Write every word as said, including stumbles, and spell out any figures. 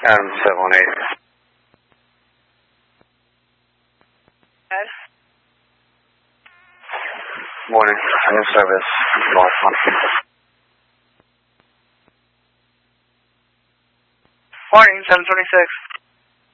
M seven one eight. Yes. Morning. In service. North Mountain. Morning, seven twenty-six.